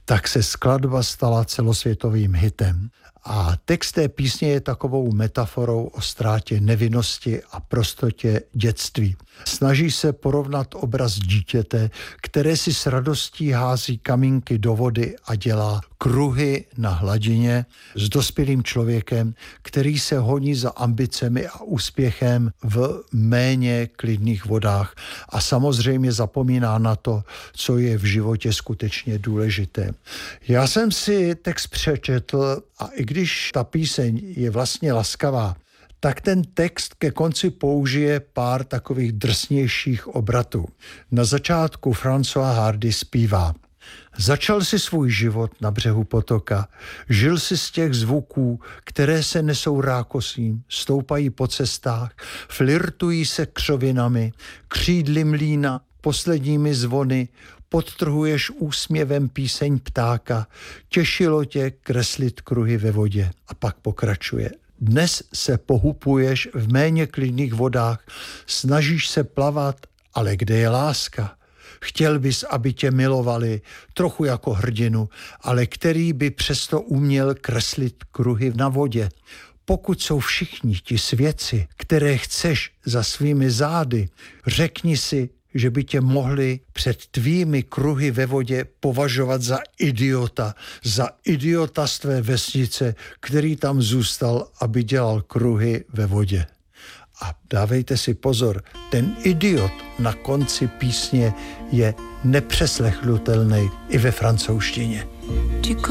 tak se skladba stala celosvětovým hitem. A text té písně je takovou metaforou o ztrátě nevinnosti a prostotě dětství. Snaží se porovnat obraz dítěte, které si s radostí hází kamínky do vody a dělá kruhy na hladině, s dospělým člověkem, který se honí za ambicemi a úspěchem v méně klidných vodách a samozřejmě zapomíná na to, co je v životě skutečně důležité. Já jsem si text přečetl a i když ta píseň je vlastně laskavá, tak ten text ke konci použije pár takových drsnějších obratů. Na začátku François Hardy zpívá: Začal si svůj život na břehu potoka, žil si z těch zvuků, které se nesou rákosím, stoupají po cestách, flirtují se křovinami, křídly mlýna, posledními zvony, podtrhuješ úsměvem píseň ptáka, těšilo tě kreslit kruhy ve vodě. A pak pokračuje. Dnes se pohupuješ v méně klidných vodách, snažíš se plavat, ale kde je láska? Chtěl bys, aby tě milovali, trochu jako hrdinu, ale který by přesto uměl kreslit kruhy na vodě. Pokud jsou všichni ti svědci, které chceš za svými zády, řekni si, že by tě mohli před tvými kruhy ve vodě považovat za idiota z tvé vesnice, který tam zůstal, aby dělal kruhy ve vodě. A dávejte si pozor, ten idiot na konci písně je nepřeslechnutelný i ve francouzštině.